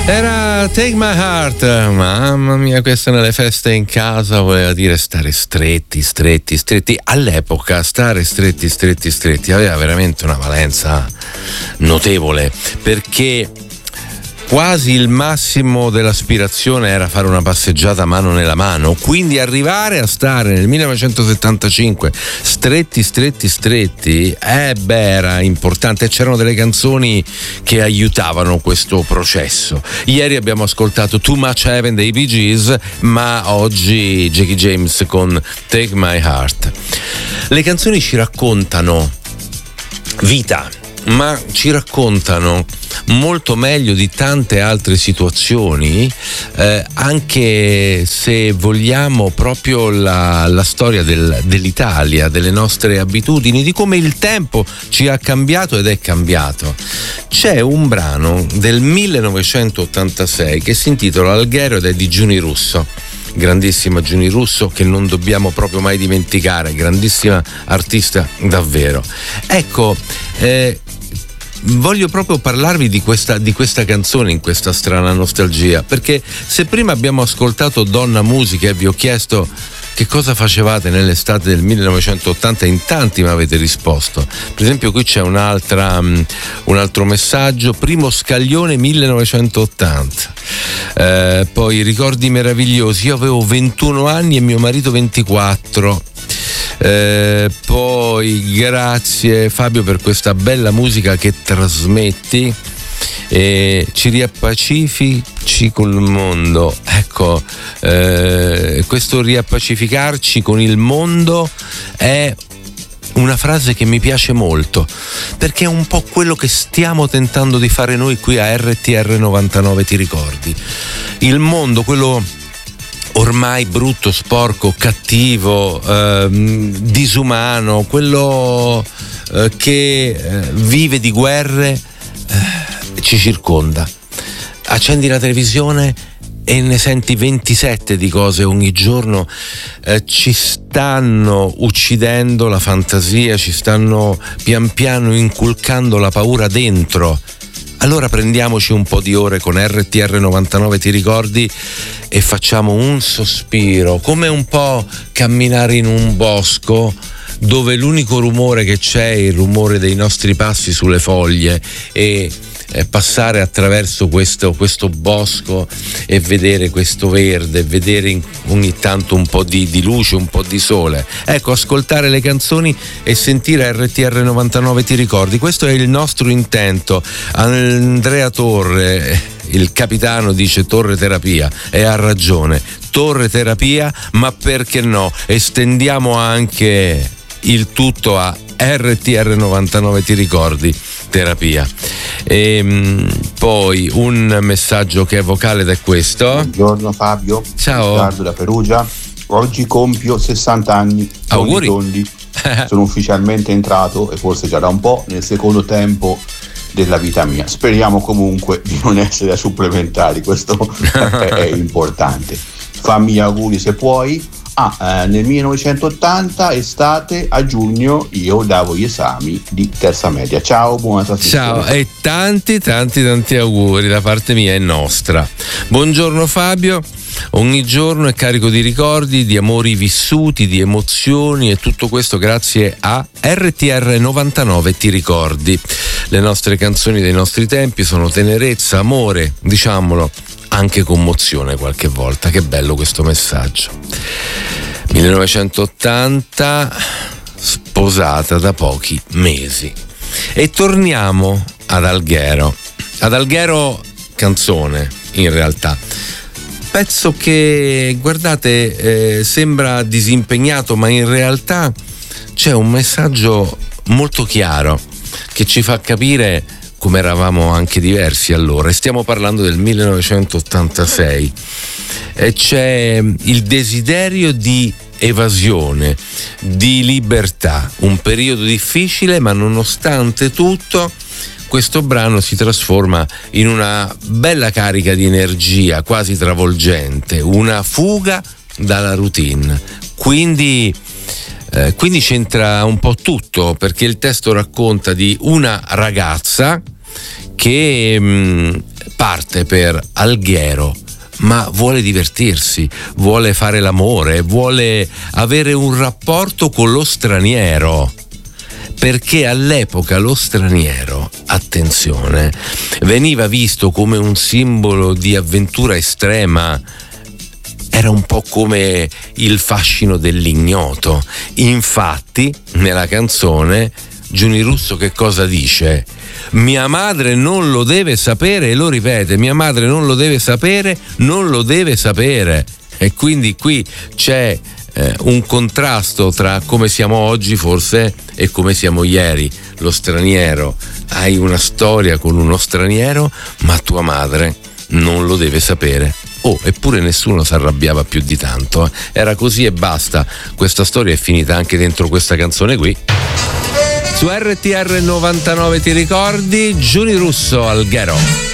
Era Take My Heart. Mamma mia, questa nelle feste in casa voleva dire stare stretti. All'epoca stare stretti aveva veramente una valenza notevole, perché quasi il massimo dell'aspirazione era fare una passeggiata mano nella mano, quindi arrivare a stare nel 1975 stretti, era importante, e c'erano delle canzoni che aiutavano questo processo. Ieri abbiamo ascoltato Too Much Heaven dei Bee Gees, ma oggi Jackie James con Take My Heart. Le canzoni ci raccontano vita, ma ci raccontano molto meglio di tante altre situazioni, anche se vogliamo proprio la storia dell'Italia, delle nostre abitudini, di come il tempo ci ha cambiato ed è cambiato. C'è un brano del 1986 che si intitola Alghero ed è di Giuni Russo. Grandissima Giuni Russo, che non dobbiamo proprio mai dimenticare, grandissima artista davvero. Ecco, voglio proprio parlarvi di questa canzone in questa strana nostalgia, perché se prima abbiamo ascoltato Donna Musica e vi ho chiesto che cosa facevate nell'estate del 1980, in tanti mi avete risposto. Per esempio qui c'è un altro messaggio: Primo Scaglione 1980, poi ricordi meravigliosi, io avevo 21 anni e mio marito 24. Poi grazie Fabio per questa bella musica che trasmetti, ci riappacifici col mondo. Ecco, questo riappacificarci con il mondo è una frase che mi piace molto, perché è un po' quello che stiamo tentando di fare noi qui a RTR 99, ti ricordi? Il mondo, quello ormai brutto, sporco, cattivo, disumano, quello che vive di guerre, ci circonda. Accendi la televisione e ne senti 27 di cose ogni giorno. Ci stanno uccidendo la fantasia, ci stanno pian piano inculcando la paura dentro. Allora prendiamoci un po' di ore con RTR 99, ti ricordi, e facciamo un sospiro, come un po' camminare in un bosco dove l'unico rumore che c'è è il rumore dei nostri passi sulle foglie, e passare attraverso questo bosco e vedere questo verde, vedere ogni tanto un po' di luce, un po' di sole. Ecco, ascoltare le canzoni e sentire RTR 99, ti ricordi, questo è il nostro intento. Andrea Torre, il capitano, dice Torre Terapia, e ha ragione, Torre Terapia, ma perché no, estendiamo anche il tutto a RTR 99, ti ricordi, terapia. E poi un messaggio che è vocale ed è questo. Buongiorno Fabio. Ciao. Riccardo da Perugia. Oggi compio 60 anni. Auguri. Tondi. Sono ufficialmente entrato, e forse già da un po', nel secondo tempo della vita mia. Speriamo comunque di non essere a supplementari, questo è importante. Fammi gli auguri se puoi. Nel 1980 estate, a giugno io davo gli esami di terza media. Ciao, buona trasmissione. Ciao e tanti auguri da parte mia e nostra. Buongiorno Fabio. Ogni giorno è carico di ricordi, di amori vissuti, di emozioni, e tutto questo grazie a RTR 99, ti ricordi. Le nostre canzoni dei nostri tempi sono tenerezza, amore, diciamolo, anche commozione qualche volta. Che bello questo messaggio. 1980, sposata da pochi mesi. E torniamo ad Alghero. Ad Alghero, canzone in realtà. Pezzo che, guardate, sembra disimpegnato, ma in realtà c'è un messaggio molto chiaro che ci fa capire come eravamo anche diversi allora. Stiamo parlando del 1986. E c'è il desiderio di evasione, di libertà, un periodo difficile, ma nonostante tutto questo brano si trasforma in una bella carica di energia quasi travolgente, una fuga dalla routine. Quindi c'entra un po' tutto, perché il testo racconta di una ragazza che parte per Alghero, ma vuole divertirsi, vuole fare l'amore, vuole avere un rapporto con lo straniero, perché all'epoca lo straniero, attenzione, veniva visto come un simbolo di avventura estrema. Era un po' come il fascino dell'ignoto. Infatti, nella canzone, Giuni Russo che cosa dice? Mia madre non lo deve sapere, e lo ripete, mia madre non lo deve sapere, non lo deve sapere. E quindi qui c'è un contrasto tra come siamo oggi forse e come siamo ieri. Lo straniero, hai una storia con uno straniero, ma tua madre non lo deve sapere. Eppure nessuno si arrabbiava più di tanto. Era così e basta. Questa storia è finita anche dentro questa canzone qui. Su RTR 99 ti ricordi? Giuni Russo, Alghero.